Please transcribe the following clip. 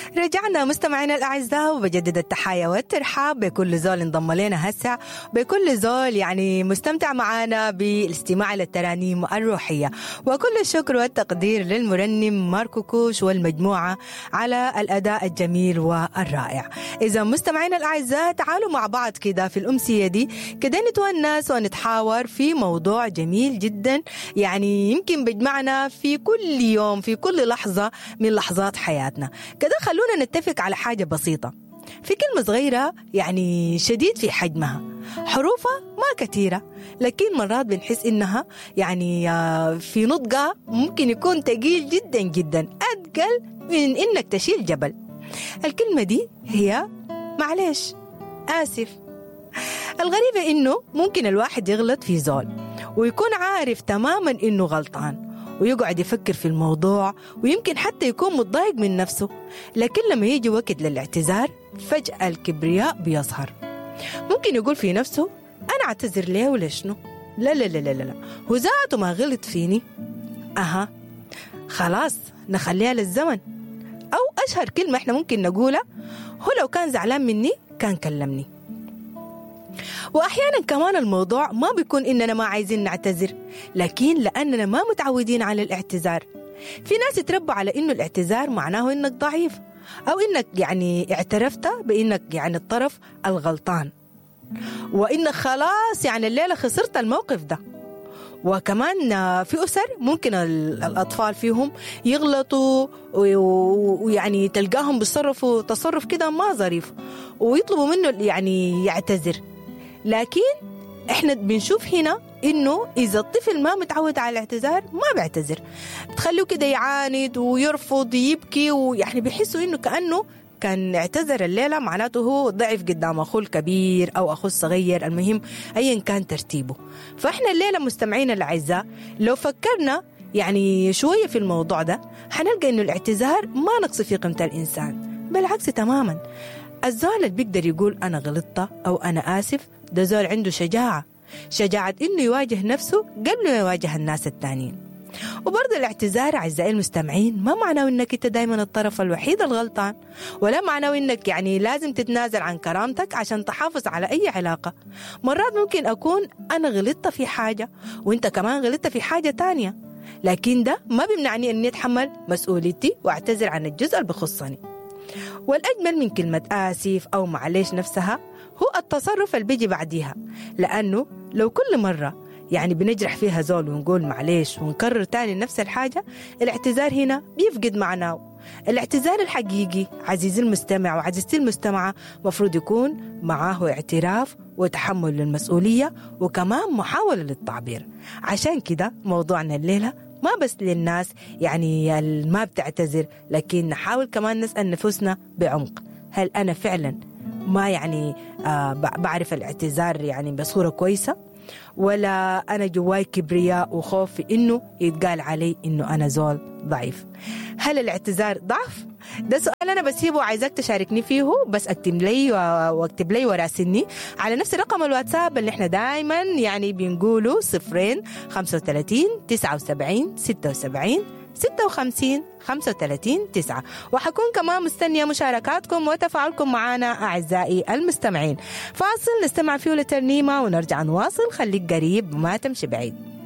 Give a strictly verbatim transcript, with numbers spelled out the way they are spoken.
رجعنا مستمعينا الأعزاء وبجدد التحايا والترحاب بكل زول انضم لنا هسه، بكل زول يعني مستمتع معنا بالاستماع للترانيم الروحية. وكل الشكر والتقدير للمرنم ماركو كوش والمجموعة على الأداء الجميل والرائع. إذا مستمعينا الأعزاء تعالوا مع بعض كده في الأمسية دي كده نتونس ونتحاور في موضوع جميل جدا، يعني يمكن بيجمعنا في كل يوم في كل لحظة من لحظات حياتنا. كده خلونا نتفق على حاجة بسيطة، في كلمة صغيرة يعني شديد في حجمها، حروفها ما كثيرة لكن مرات بنحس إنها يعني في نطقها ممكن يكون تقيل جدا جدا، أثقل من إنك تشيل جبل. الكلمة دي هي معلش، آسف. الغريبة إنه ممكن الواحد يغلط في زول ويكون عارف تماما إنه غلطان ويقعد يفكر في الموضوع ويمكن حتى يكون متضايق من نفسه، لكن لما يجي وقت للاعتذار فجأة الكبرياء بيظهر. ممكن يقول في نفسه أنا أعتذر ليه ولا شنو؟ لا لا لا لا لا هو ذاته ما غلط فيني، أها خلاص نخليها للزمن. أو أشهر كلمة إحنا ممكن نقولها، هو لو كان زعلان مني كان كلمني. وأحيانا كمان الموضوع ما بيكون إننا ما عايزين نعتذر، لكن لأننا ما متعودين على الاعتذار. في ناس يتربوا على إنه الاعتذار معناه إنك ضعيف أو إنك يعني اعترفت بإنك يعني الطرف الغلطان، وإنك خلاص يعني الليلة خسرت الموقف ده. وكمان في أسر ممكن الأطفال فيهم يغلطوا ويعني تلقاهم بيتصرفوا تصرف كده ما ظريف ويطلبوا منه يعني يعتذر، لكن احنا بنشوف هنا انه اذا الطفل ما متعود على الاعتذار ما بيعتذر، بتخليه كده يعاند ويرفض يبكي، ويعني بيحسوا انه كأنه كان اعتذر الليلة معناته هو ضعف قدام أخوه الكبير أو أخوه الصغير، المهم أيا كان ترتيبه. فإحنا الليلة مستمعين الأعزاء لو فكرنا يعني شوية في الموضوع ده حنلقى إنه الاعتذار ما نقص في قيمة الإنسان، بالعكس تماما. الزول اللي بيقدر يقول أنا غلطت أو أنا آسف ده زول عنده شجاعة، شجاعة إنه يواجه نفسه قبل ما يواجه الناس التانيين. وبرضه الاعتذار أعزائي المستمعين ما معناه إنك أنت دايما الطرف الوحيد الغلطان، ولا معناه إنك يعني لازم تتنازل عن كرامتك عشان تحافظ على أي علاقة. مرات ممكن أكون أنا غلطت في حاجة وإنت كمان غلطت في حاجة تانية، لكن ده ما بيمنعني أني أتحمل مسؤوليتي وأعتذر عن الجزء اللي بخصني. والأجمل من كلمة آسف أو معلش نفسها هو التصرف اللي بيجي بعديها، لأنه لو كل مرة يعني بنجرح فيها زول ونقول معليش ونكرر تاني نفس الحاجة، الاعتذار هنا بيفقد معناه. الاعتذار الحقيقي عزيزي المستمع وعزيزتي المستمعة مفروض يكون معاه اعتراف وتحمل للمسؤولية وكمان محاولة للتعبير. عشان كده موضوعنا الليلة ما بس للناس يعني ما بتعتذر، لكن نحاول كمان نسأل نفسنا بعمق، هل أنا فعلا ما يعني آه بعرف الاعتذار يعني بصورة كويسة، ولا أنا جواي كبرياء وخوف في إنه يتقال علي إنه أنا زول ضعيف؟ هل الاعتذار ضعف؟ ده سؤال أنا بسيبه عايزك تشاركني فيه، بس اكتب لي واكتب لي وراسلني على نفس رقم الواتساب اللي احنا دايما يعني بنقوله صفرين خمسة وثلاثين تسعة وسبعين ستة وسبعين ستة وخمسين خمسة وثلاثين تسعة. وحكون كمان مستنية مشاركاتكم وتفاعلكم معنا أعزائي المستمعين. فاصل نستمع فيه لترنيمة ونرجع نواصل، خليك قريب وما تمشي بعيد.